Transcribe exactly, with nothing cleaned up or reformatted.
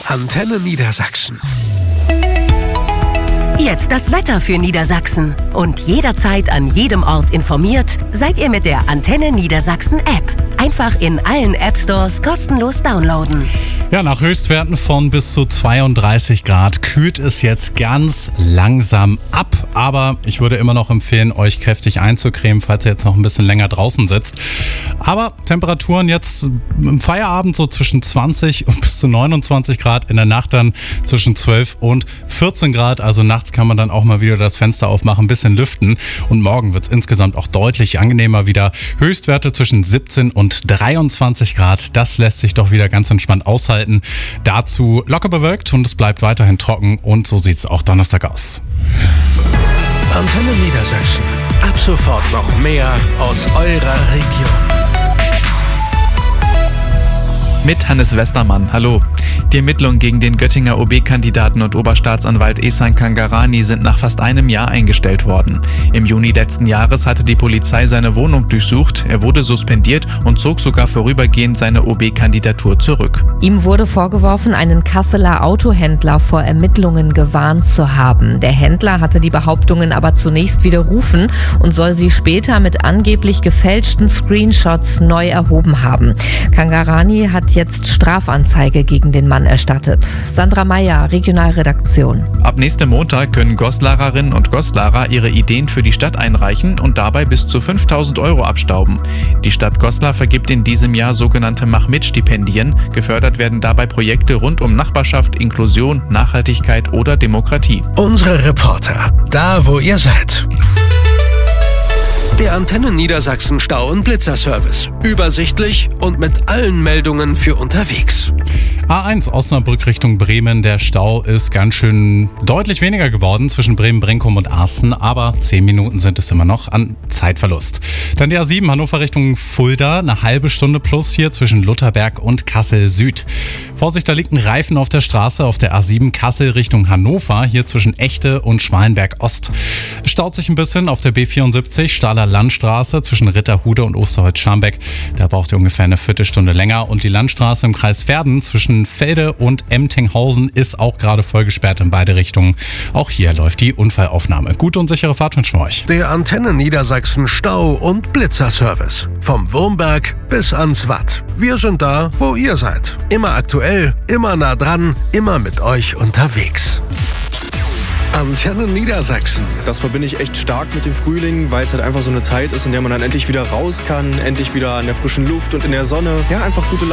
Antenne Niedersachsen. Jetzt das Wetter für Niedersachsen. Und jederzeit an jedem Ort informiert seid ihr mit der Antenne Niedersachsen App. Einfach in allen App Stores kostenlos downloaden. Ja, nach Höchstwerten von bis zu zweiunddreißig Grad kühlt es jetzt ganz langsam ab. Aber ich würde immer noch empfehlen, euch kräftig einzucremen, falls ihr jetzt noch ein bisschen länger draußen sitzt. Aber Temperaturen jetzt im Feierabend so zwischen zwanzig und bis zu neunundzwanzig Grad. In der Nacht dann zwischen zwölf und vierzehn Grad. Also nachts kann man dann auch mal wieder das Fenster aufmachen, ein bisschen lüften. Und morgen wird es insgesamt auch deutlich angenehmer wieder. Höchstwerte zwischen siebzehn und dreiundzwanzig Grad. Das lässt sich doch wieder ganz entspannt aushalten. Dazu locker bewölkt und es bleibt weiterhin trocken. Und so sieht es auch Donnerstag aus. Antenne Niedersachsen. Ab sofort noch mehr aus eurer Region. Mit Hannes Westermann. Hallo. Die Ermittlungen gegen den Göttinger O B-Kandidaten und Oberstaatsanwalt Ehsan Kangarani sind nach fast einem Jahr eingestellt worden. Im Juni letzten Jahres hatte die Polizei seine Wohnung durchsucht, er wurde suspendiert und zog sogar vorübergehend seine O B-Kandidatur zurück. Ihm wurde vorgeworfen, einen Kasseler Autohändler vor Ermittlungen gewarnt zu haben. Der Händler hatte die Behauptungen aber zunächst widerrufen und soll sie später mit angeblich gefälschten Screenshots neu erhoben haben. Kangarani hat jetzt Strafanzeige gegen den Mann erstattet. Sandra Meyer, Regionalredaktion. Ab nächstem Montag können Goslarerinnen und Goslar ihre Ideen für die Stadt einreichen und dabei bis zu fünftausend Euro abstauben. Die Stadt Goslar vergibt in diesem Jahr sogenannte Mach-mit-Stipendien. Gefördert werden dabei Projekte rund um Nachbarschaft, Inklusion, Nachhaltigkeit oder Demokratie. Unsere Reporter, da wo ihr seid. Der Antenne Niedersachsen Stau- und Blitzerservice. Übersichtlich und mit allen Meldungen für unterwegs. A eins Osnabrück Richtung Bremen. Der Stau ist ganz schön deutlich weniger geworden zwischen Bremen, Brenkum und Arsten, aber zehn Minuten sind es immer noch an Zeitverlust. Dann die A sieben Hannover Richtung Fulda, eine halbe Stunde plus hier zwischen Lutherberg und Kassel Süd. Vorsicht, da liegt ein Reifen auf der Straße auf der A sieben Kassel Richtung Hannover, hier zwischen Echte und Schwalenberg Ost. Es staut sich ein bisschen auf der B vierundsiebzig Stahler Landstraße zwischen Ritterhude und Osterholz-Scharmbeck. Da braucht ihr ungefähr eine Viertelstunde länger. Und die Landstraße im Kreis Verden zwischen Felde und Emtinghausen ist auch gerade voll gesperrt in beide Richtungen. Auch hier läuft die Unfallaufnahme. Gute und sichere Fahrt wünschen wir euch. Der Antenne Niedersachsen Stau- und Blitzerservice. Vom Wurmberg bis ans Watt. Wir sind da, wo ihr seid. Immer aktuell, immer nah dran, immer mit euch unterwegs. Antenne Niedersachsen. Das verbinde ich echt stark mit dem Frühling, weil es halt einfach so eine Zeit ist, in der man dann endlich wieder raus kann, endlich wieder an der frischen Luft und in der Sonne. Ja, einfach gute Laune.